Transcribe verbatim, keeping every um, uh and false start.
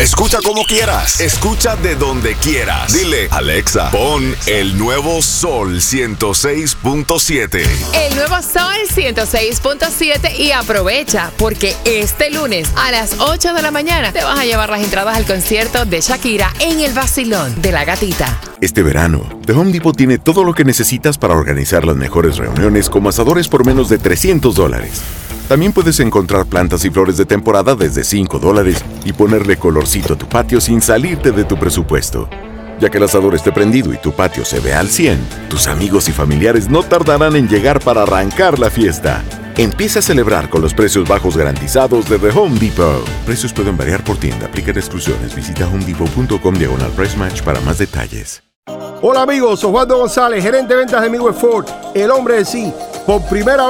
Escucha como quieras. Escucha de donde quieras. Dile, Alexa, pon el nuevo Sol ciento seis punto siete. El nuevo Sol ciento seis punto siete y aprovecha porque este lunes a las ocho de la mañana te vas a llevar las entradas al concierto de Shakira en el Vacilón de la Gatita. Este verano, The Home Depot tiene todo lo que necesitas para organizar las mejores reuniones como asadores por menos de trescientos dólares. También puedes encontrar plantas y flores de temporada desde cinco dólares y ponerle colorcito a tu patio sin salirte de tu presupuesto. Ya que el asador esté prendido y tu patio se vea al cien, tus amigos y familiares no tardarán en llegar para arrancar la fiesta. Empieza a celebrar con los precios bajos garantizados de The Home Depot. Precios pueden variar por tienda. Aplican exclusiones. Visita homedepot.com diagonal price match para más detalles. Hola amigos, Osvaldo González, gerente de ventas de Midwest Ford, el hombre de sí. Por primera